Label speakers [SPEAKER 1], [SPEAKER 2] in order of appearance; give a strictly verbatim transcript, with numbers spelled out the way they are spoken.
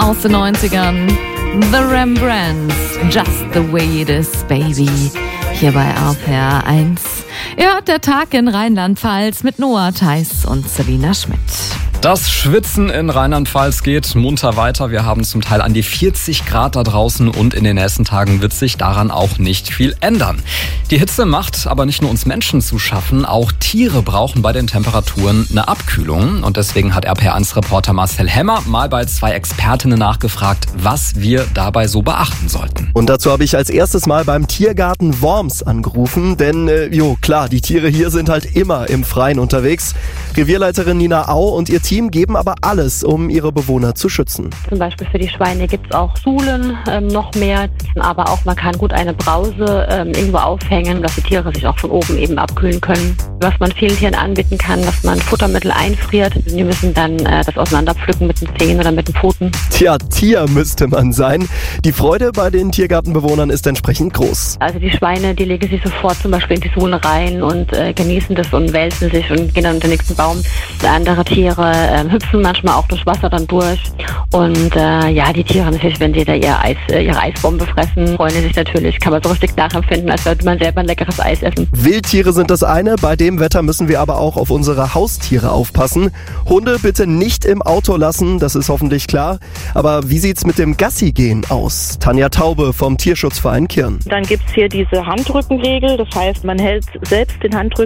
[SPEAKER 1] aus den neunzigern. The Rembrandts, Just the Way It Is, Baby. Hier bei R P R eins. Ihr hört der Tag in Rheinland-Pfalz mit Noah Theis und Selina Schmidt.
[SPEAKER 2] Das Schwitzen in Rheinland-Pfalz geht munter weiter. Wir haben zum Teil an die vierzig Grad da draußen und in den nächsten Tagen wird sich daran auch nicht viel ändern. Die Hitze macht aber nicht nur uns Menschen zu schaffen, auch Tiere brauchen bei den Temperaturen eine Abkühlung. Und deswegen hat R P R eins Reporter Marcel Hemmer mal bei zwei Expertinnen nachgefragt, was wir dabei so beachten sollten.
[SPEAKER 3] Und dazu habe ich als erstes mal beim Tiergarten Worms angerufen, denn äh, jo klar, die Tiere hier sind halt immer im Freien unterwegs. Revierleiterin Nina Au und ihr Team geben aber alles, um ihre Bewohner zu schützen.
[SPEAKER 4] Zum Beispiel für die Schweine gibt es auch Suhlen, ähm, noch mehr, aber auch man kann gut eine Brause ähm, irgendwo aufhängen, dass die Tiere sich auch von oben eben abkühlen können. Was man vielen Tieren anbieten kann, dass man Futtermittel einfriert. Die müssen dann äh, das auseinanderpflücken mit den Zehen oder mit den Pfoten.
[SPEAKER 3] Tja, Tier müsste man sein. Die Freude bei den Tiergartenbewohnern ist entsprechend groß.
[SPEAKER 4] Also die Schweine, die legen sich sofort zum Beispiel in die Suhlen rein und äh, genießen das und wälzen sich und gehen dann unter den nächsten Baum. Andere Tiere äh, hüpfen manchmal auch durch Wasser dann durch. Und äh, ja, die Tiere natürlich, wenn sie da ihr Eis, äh, ihre Eisbombe fressen, freuen sie sich natürlich. Kann man so richtig nachempfinden, als würde man selber ein leckeres Eis essen.
[SPEAKER 3] Wildtiere sind das eine. Bei dem Wetter müssen wir aber auch auf unsere Haustiere aufpassen. Hunde bitte nicht im Auto lassen, das ist hoffentlich klar. Aber wie sieht's mit dem Gassi-Gehen aus? Tanja Taube vom Tierschutzverein Kirn.
[SPEAKER 5] Dann gibt's hier diese Handrückenregel. Das heißt, man hält selbst den Handrücken